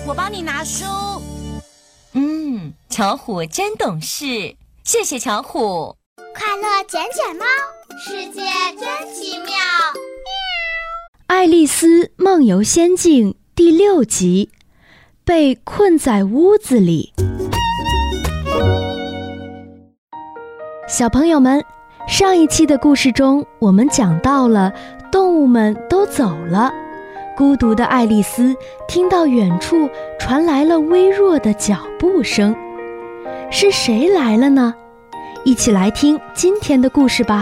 我帮你拿书。 巧虎真懂事，谢谢巧虎。 快乐捡捡猫，世界真奇妙。 爱丽丝梦游仙境第6集，被困在屋子里。小朋友们，上一期的故事中，我们讲到了动物们都走了，孤独的爱丽丝听到远处传来了微弱的脚步声。是谁来了呢？一起来听今天的故事吧。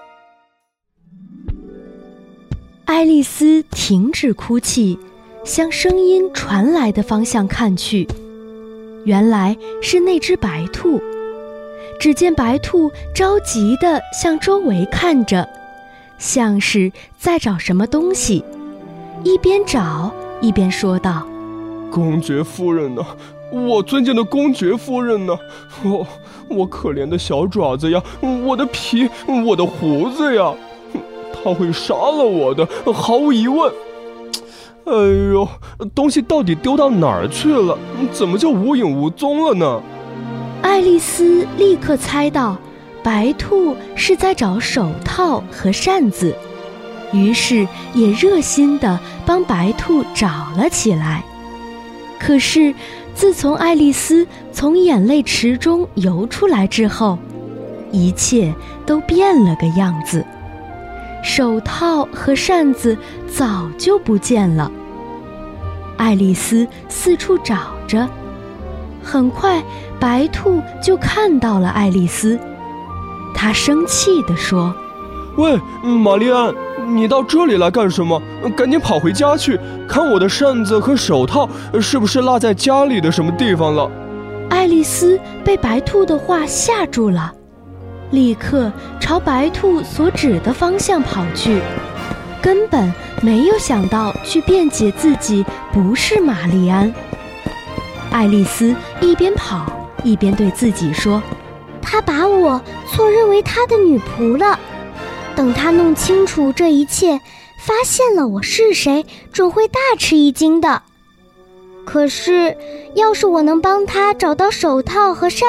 爱丽丝停止哭泣，向声音传来的方向看去，原来是那只白兔。只见白兔着急地向周围看着，像是在找什么东西，一边找一边说道： 公爵夫人呢？我尊敬的公爵夫人呢？我可怜的小爪子呀，我的皮，我的胡子呀，他会杀了我的，毫无疑问。哎呦，东西到底丢到哪儿去了？怎么就无影无踪了呢？ 爱丽丝立刻猜到白兔是在找手套和扇子，于是也热心地帮白兔找了起来。可是自从爱丽丝从眼泪池中游出来之后，一切都变了个样子。手套和扇子早就不见了。爱丽丝四处找着，很快白兔就看到了爱丽丝。她生气地说： 喂，玛丽安，你到这里来干什么？赶紧跑回家去，看我的扇子和手套是不是落在家里的什么地方了。 爱丽丝被白兔的话吓住了，立刻朝白兔所指的方向跑去，根本没有想到去辩解自己不是玛丽安。爱丽丝一边跑一边对自己说： 他把我错认为他的女仆了，等他弄清楚这一切，发现了我是谁，准会大吃一惊的。可是要是我能帮他找到手套和扇